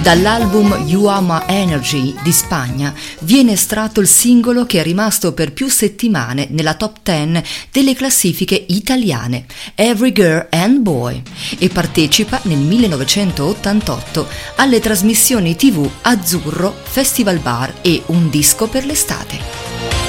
Dall'album You Are My Energy di Spagna viene estratto il singolo che è rimasto per più settimane nella top 10 delle classifiche italiane, Every Girl and Boy, e partecipa nel 1988 alle trasmissioni TV Azzurro, Festival Bar e Un disco per l'estate.